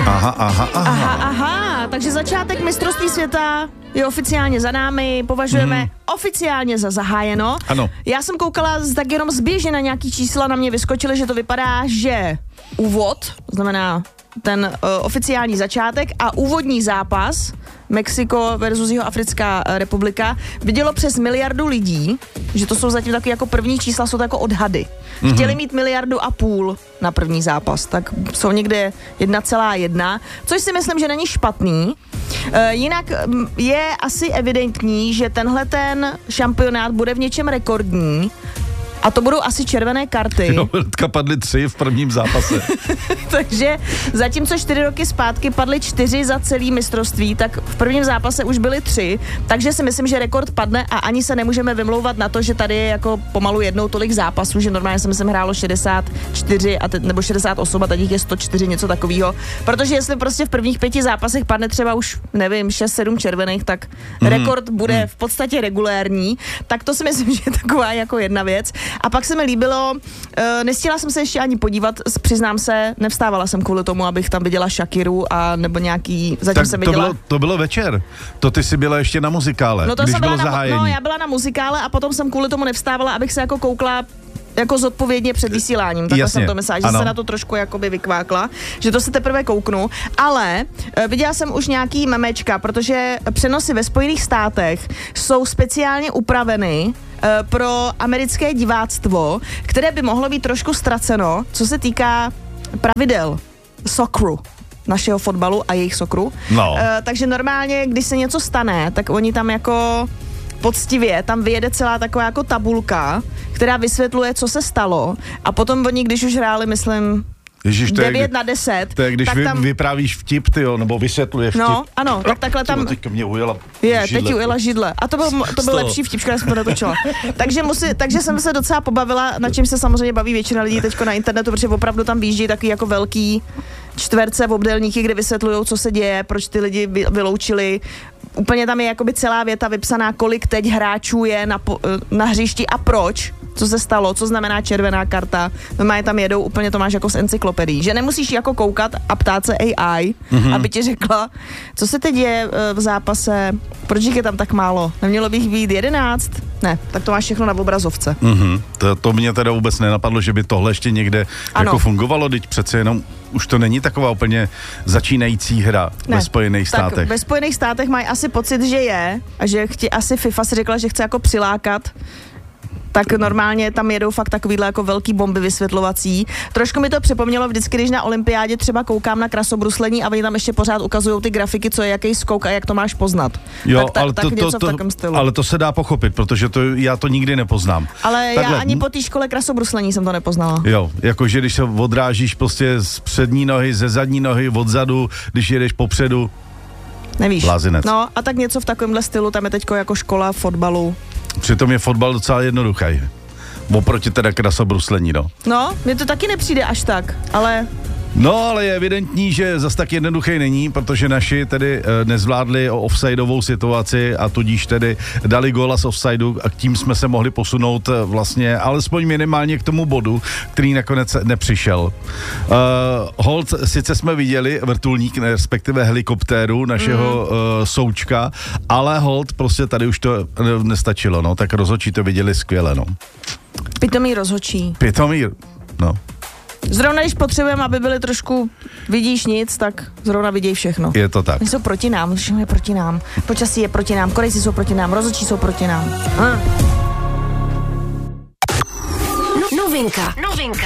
Aha, takže začátek mistrovství světa je oficiálně za námi, považujeme oficiálně za zahájeno. Ano. Já jsem koukala tak jenom zběžně na nějaký čísla, na mě vyskočily, že to vypadá, že úvod, znamená ten oficiální začátek a úvodní zápas Mexiko versus Jihoafrická republika vidělo přes 1 miliardu lidí, že to jsou zatím taky jako první čísla, jsou to jako odhady. Chtěli mít 1,5 miliardy na první zápas, tak jsou někde 1,1, což si myslím, že není špatný. Jinak je asi evidentní, že tenhle ten šampionát bude v něčem rekordní. A to budou asi červené karty. Jo, padly 3 v prvním zápase. Takže zatímco 4 roky zpátky padly 4 za celý mistrovství, tak v prvním zápase už byly 3, takže si myslím, že rekord padne a ani se nemůžeme vymlouvat na to, že tady je jako pomalu jednou tolik zápasů, že normálně jsem hrálo 64 nebo 68 a teď je 104, něco takového. Protože jestli prostě v prvních 5 zápasech padne třeba už, nevím, 6-7 červených, tak rekord bude v podstatě regulérní. Tak to si myslím, že je taková jako jedna věc. A pak se mi líbilo, nestihla jsem se ještě ani podívat, přiznám se, nevstávala jsem kvůli tomu, abych tam viděla Shakiru a nebo nějaký, zatím jsem viděla. To bylo večer, to ty jsi byla ještě na muzikále, no to když jsem bylo byla zahájení. No, já byla na muzikále a potom jsem kvůli tomu nevstávala, abych se jako koukla jako zodpovědně před vysíláním. Takhle jsem to myslela, že se na to trošku jakoby vykvákla, že to si teprve kouknu, ale viděla jsem už nějaký memečka, protože přenosy ve Spojených státech jsou speciálně upraveny pro americké diváctvo, které by mohlo být trošku ztraceno, co se týká pravidel socceru, našeho fotbalu a jejich socceru. No. Takže normálně, když se něco stane, tak oni tam jako poctivě, tam vyjede celá taková jako tabulka, která vysvětluje, co se stalo a potom oni, když už hráli, myslím, Ježiš, 9 na 10. To je, když tam vyprávíš vtip, tyjo, nebo vysvětluješ vtip. No, ano, tak takhle tam... Teďka mě ujela židle. Teď ujela židle. A to byl lepší vtip, který jsem to natočila. Takže jsem se docela pobavila, na čím se samozřejmě baví většina lidí teďko na internetu, protože opravdu tam výjíždí takový jako velký čtverce v obdélníky, kde vysvětlujou, co se děje, proč ty lidi vyloučili. Úplně tam je jakoby celá věta vypsaná, kolik teď hráčů je na hřišti a proč, co se stalo, co znamená červená karta. Normálně tam jedou, úplně to máš jako z encyklopedií. Že nemusíš jako koukat a ptát se AI, aby ti řekla, co se teď děje v zápase, proč je tam tak málo. Nemělo bych být 11? Ne, tak to máš všechno na obrazovce. To mě teda vůbec nenapadlo, že by tohle ještě někde jako fungovalo, teď přece jenom už to není taková úplně začínající hra ve Spojených státech. Tak ve Spojených státech mají asi pocit, že je a že asi FIFA si řekla, že chce jako přilákat, tak normálně tam jedou fakt takovýhle jako velký bomby vysvětlovací. Trošku mi to připomnělo vždycky, když na olympiádě třeba koukám na krasobruslení a oni tam ještě pořád ukazují ty grafiky, co je jaký skok a jak to máš poznat. Jo, tak něco v takovém stylu. Ale to se dá pochopit, protože já to nikdy nepoznám. Ale takhle, já ani po té škole krasobruslení jsem to nepoznala. Jo, jakože když se odrážíš prostě z přední nohy, ze zadní nohy, odzadu, když jedeš popředu. Nevíš. Blázinec. No a tak něco v takovémhle stylu, tam je teďko jako škola fotbalu. Přitom je fotbal docela jednoduchý. Oproti teda krasobruslení, no. No, mně to taky nepřijde až tak, ale... No, ale je evidentní, že zas tak jednoduchý není, protože naši tedy nezvládli offsideovou situaci a tudíž tedy dali góla z offsideu a k tím jsme se mohli posunout vlastně alespoň minimálně k tomu bodu, který nakonec nepřišel. Holt, sice jsme viděli vrtulník, respektive helikoptéru našeho součka, ale holt prostě tady už to nestačilo, no, tak rozhodčí to viděli skvěle, no. Pitomý rozhodčí. Pitomý, no. Zrovna když potřebujeme, aby byli trošku vidíš nic, tak zrovna viděj všechno. Je to tak. Oni jsou proti nám, všechno je proti nám. Počasí je proti nám, Korejci jsou proti nám, rozhodčí jsou proti nám. Novinka